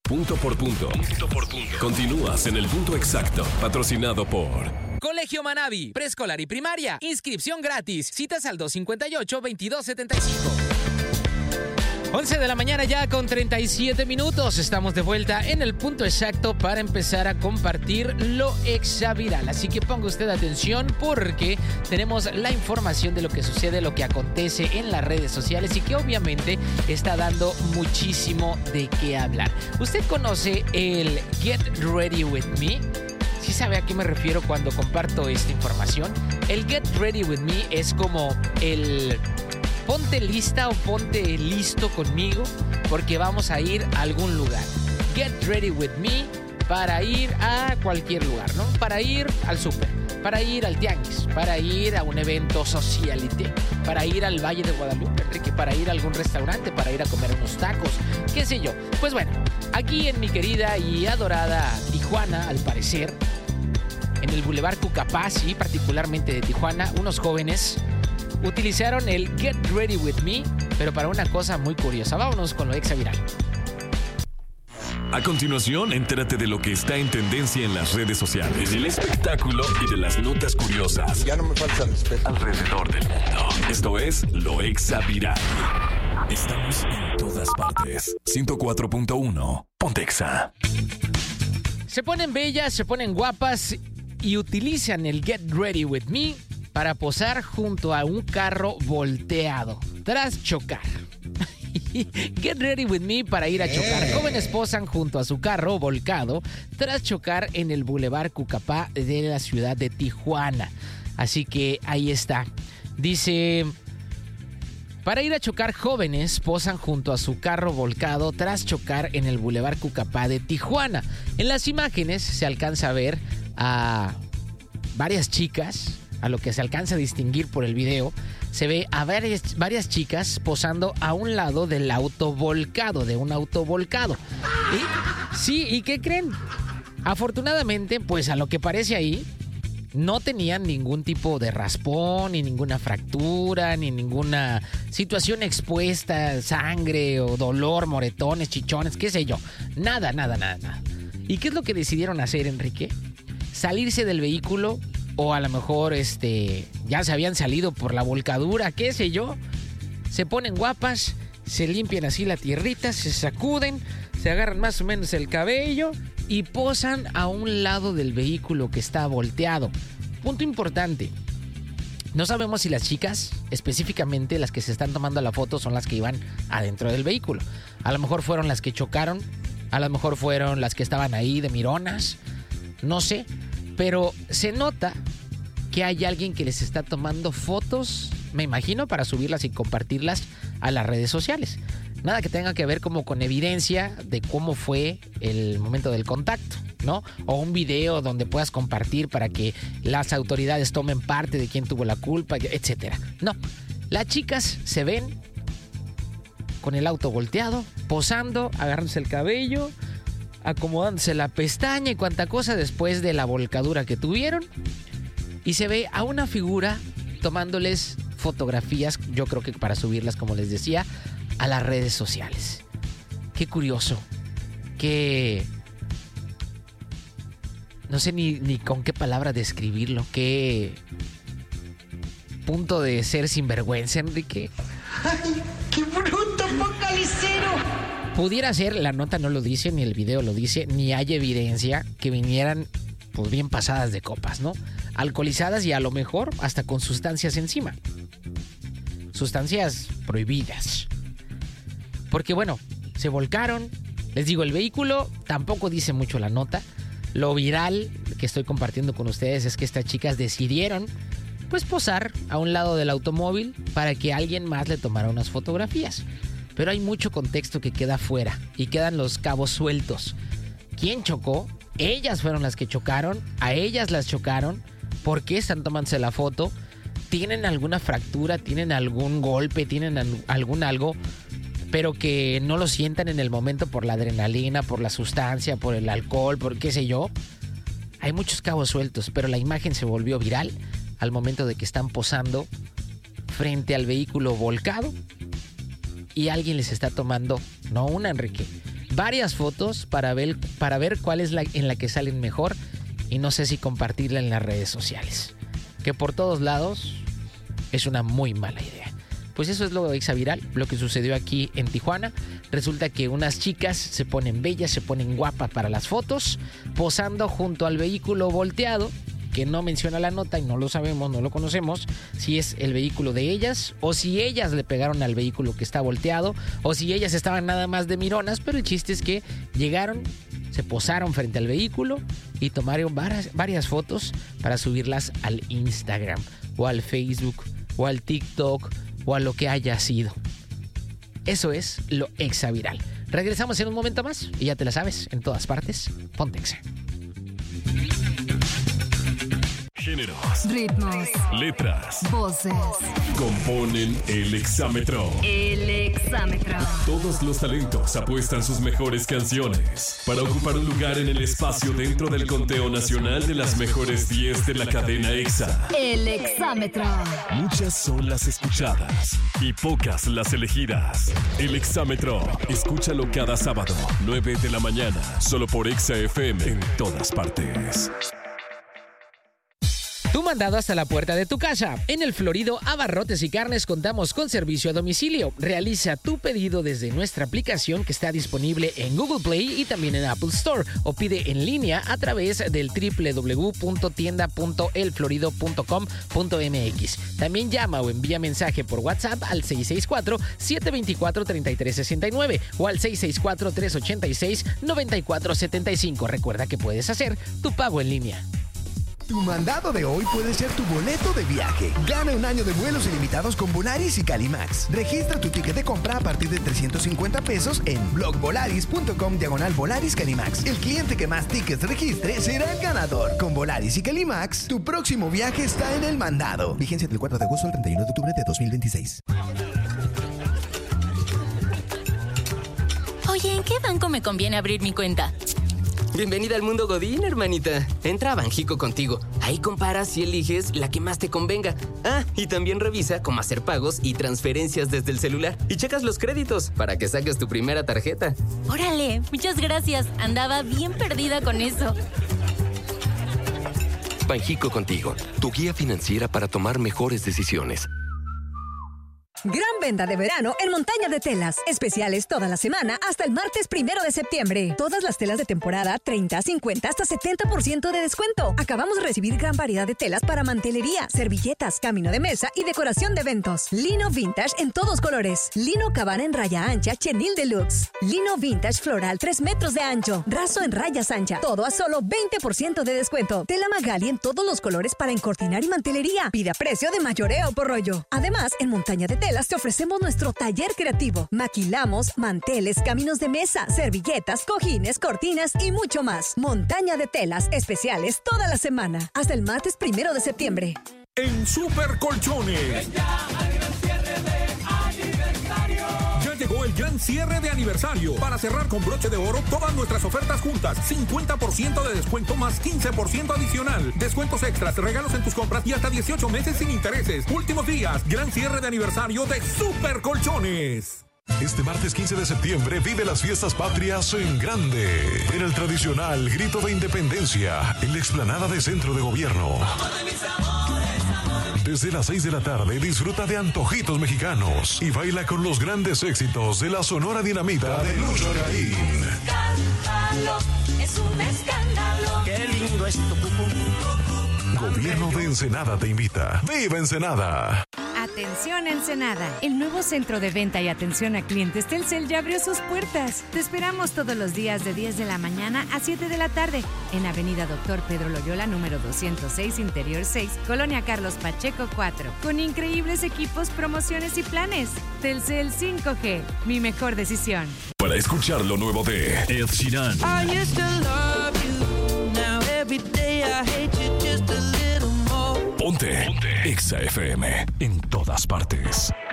Punto por punto. Continúas en el punto exacto, patrocinado por Colegio Manavi, preescolar y primaria. Inscripción gratis. Citas al 258-2275. 11 de la mañana ya con 37 minutos. Estamos de vuelta en el punto exacto para empezar a compartir lo exaviral. Así que ponga usted atención porque tenemos la información de lo que sucede, lo que acontece en las redes sociales y que obviamente está dando muchísimo de qué hablar. ¿Usted conoce el Get Ready With Me? ¿Sí sabe a qué me refiero cuando comparto esta información? El Get Ready With Me es como el ponte lista o ponte listo conmigo porque vamos a ir a algún lugar. Get Ready With Me para ir a cualquier lugar, ¿no? Para ir al súper, para ir al tianguis, para ir a un evento socialité, para ir al Valle de Guadalupe, Enrique, para ir a algún restaurante, para ir a comer unos tacos, qué sé yo. Pues bueno, aquí en mi querida y adorada Tijuana, al parecer, en el Boulevard Cucapás y particularmente de Tijuana, unos jóvenes utilizaron el Get Ready With Me, pero para una cosa muy curiosa. Vámonos con lo exaviral. A continuación, entérate de lo que está en tendencia en las redes sociales, del espectáculo y de las notas curiosas. Ya no me falta respeto. Alrededor del mundo. Esto es lo exaviral. Estamos en todas partes. 104.1. Pontexa. Se ponen bellas, se ponen guapas y utilizan el Get Ready With Me para posar junto a un carro volteado tras chocar. Get Ready With Me para ir a chocar. Jóvenes posan junto a su carro volcado tras chocar en el Boulevard Cucapá de la ciudad de Tijuana. Así que ahí está. Dice: para ir a chocar, jóvenes posan junto a su carro volcado tras chocar en el Boulevard Cucapá de Tijuana. En las imágenes se alcanza a ver a varias chicas. A lo que se alcanza a distinguir por el video, se ve a varias chicas posando a un lado del auto volcado, de un auto volcado. ¿Y qué creen? Afortunadamente, pues a lo que parece ahí, no tenían ningún tipo de raspón, ni ninguna fractura, ni ninguna situación expuesta, sangre o dolor, moretones, chichones, qué sé yo. Nada. ¿Y qué es lo que decidieron hacer, Enrique? Salirse del vehículo. O a lo mejor ya se habían salido por la volcadura, qué sé yo. Se ponen guapas, se limpian así la tierrita, se sacuden, se agarran más o menos el cabello y posan a un lado del vehículo que está volteado. Punto importante. No sabemos si las chicas, específicamente las que se están tomando la foto, son las que iban adentro del vehículo. A lo mejor fueron las que chocaron, a lo mejor fueron las que estaban ahí de mironas, no sé. Pero se nota que hay alguien que les está tomando fotos, me imagino, para subirlas y compartirlas a las redes sociales. Nada que tenga que ver como con evidencia de cómo fue el momento del contacto, ¿no? O un video donde puedas compartir para que las autoridades tomen parte de quién tuvo la culpa, etcétera. No, las chicas se ven con el auto volteado, posando, agarrándose el cabello, acomodándose la pestaña y cuanta cosa después de la volcadura que tuvieron. Y se ve a una figura tomándoles fotografías, yo creo que para subirlas, como les decía, a las redes sociales. Qué curioso. Qué... no sé ni con qué palabra describirlo. Qué punto de ser sinvergüenza, Enrique. ¡Ay, qué bruto focalicero! Pudiera ser, la nota no lo dice, ni el video lo dice, ni hay evidencia que vinieran pues bien pasadas de copas, ¿no? Alcoholizadas y a lo mejor hasta con sustancias encima. Sustancias prohibidas. Porque bueno, se volcaron. Les digo, el vehículo tampoco dice mucho la nota. Lo viral que estoy compartiendo con ustedes es que estas chicas decidieron pues posar a un lado del automóvil para que alguien más le tomara unas fotografías. Pero hay mucho contexto que queda fuera y quedan los cabos sueltos. ¿Quién chocó? Ellas fueron las que chocaron, a ellas las chocaron. ¿Por qué están tomándose la foto? ¿Tienen alguna fractura? ¿Tienen algún golpe? ¿Tienen algún algo? Pero que no lo sientan en el momento por la adrenalina, por la sustancia, por el alcohol, por qué sé yo. Hay muchos cabos sueltos, pero la imagen se volvió viral al momento de que están posando frente al vehículo volcado y alguien les está tomando, no una, Enrique, varias fotos para ver cuál es en la que salen mejor y no sé si compartirla en las redes sociales. Que por todos lados es una muy mala idea. Pues eso es lo exaviral, lo que sucedió aquí en Tijuana. Resulta que unas chicas se ponen bellas, se ponen guapas para las fotos, posando junto al vehículo volteado, que no menciona la nota y no lo sabemos, no lo conocemos, si es el vehículo de ellas o si ellas le pegaron al vehículo que está volteado o si ellas estaban nada más de mironas, pero el chiste es que llegaron, se posaron frente al vehículo y tomaron varias fotos para subirlas al Instagram o al Facebook o al TikTok o a lo que haya sido. Eso es lo exaviral. Regresamos en un momento más y ya te la sabes, en todas partes, Ponte Exa. Géneros, ritmos, letras, voces. componen el exámetro. El exámetro. Todos los talentos apuestan sus mejores canciones para ocupar un lugar en el espacio dentro del conteo nacional de las mejores 10 de la cadena EXA. El exámetro. Muchas son las escuchadas y pocas las elegidas. El exámetro, escúchalo cada sábado, 9 de la mañana, solo por EXA FM en todas partes. Tu mandado hasta la puerta de tu casa. En el Florido Abarrotes y Carnes contamos con servicio a domicilio. Realiza tu pedido desde nuestra aplicación que está disponible en Google Play y también en Apple Store o pide en línea a través del www.tienda.elflorido.com.mx. También llama o envía mensaje por WhatsApp al 664-724-3369 o al 664-386-9475. Recuerda que puedes hacer tu pago en línea. Tu mandado de hoy puede ser tu boleto de viaje. Gana un año de vuelos ilimitados con Volaris y Calimax. Registra tu ticket de compra a partir de 350 pesos en blogvolaris.com/Volaris Calimax. El cliente que más tickets registre será el ganador. Con Volaris y Calimax, tu próximo viaje está en el mandado. Vigencia del 4 de agosto al 31 de octubre de 2026. Oye, ¿en qué banco me conviene abrir mi cuenta? Bienvenida al mundo Godín, hermanita. Entra a Banjico Contigo. Ahí comparas y eliges la que más te convenga. Ah, y también revisa cómo hacer pagos y transferencias desde el celular. Y checas los créditos para que saques tu primera tarjeta. Órale, muchas gracias. Andaba bien perdida con eso. Banjico Contigo, tu guía financiera para tomar mejores decisiones. Gran venta de verano en Montaña de Telas. Especiales toda la semana hasta el martes 1 de septiembre. Todas las telas de temporada, 30, 50, hasta 70% de descuento. Acabamos de recibir gran variedad de telas para mantelería, servilletas, camino de mesa y decoración de eventos. Lino vintage en todos colores. Lino cabana en raya ancha, chenil deluxe. Lino vintage floral 3 metros de ancho. Raso en rayas ancha. Todo a solo 20% de descuento. Tela Magali en todos los colores para encortinar y mantelería. Pide a precio de mayoreo por rollo. Además, en Montaña de Telas te ofrecemos nuestro taller creativo. Maquilamos manteles, caminos de mesa, servilletas, cojines, cortinas y mucho más. Montaña de Telas, especiales toda la semana. Hasta el martes 1 de septiembre. En Super Colchones. Ya llegó el gran cierre de aniversario. Para cerrar con broche de oro todas nuestras ofertas juntas. 50% de descuento más 15% adicional. Descuentos extras, regalos en tus compras y hasta 18 meses sin intereses. Últimos días. Gran cierre de aniversario de Super Colchones. Este martes 15 de septiembre vive las fiestas patrias en grande. En el tradicional Grito de Independencia, en la explanada de Centro de Gobierno. Desde las 6 de la tarde disfruta de antojitos mexicanos y baila con los grandes éxitos de la Sonora Dinamita de Lucho Garín. Es un escándalo. Qué lindo es tu cucú. Gobierno de Ensenada te invita. ¡Viva Ensenada! Atención Ensenada, el nuevo centro de venta y atención a clientes Telcel ya abrió sus puertas. Te esperamos todos los días de 10 de la mañana a 7 de la tarde en Avenida Doctor Pedro Loyola, número 206, Interior 6, Colonia Carlos Pacheco 4, con increíbles equipos, promociones y planes. Telcel 5G, mi mejor decisión. Para escuchar lo nuevo de Ed Sheeran. I used to love you, now every day I hate you just a little more. Ponte EXA FM en todas partes.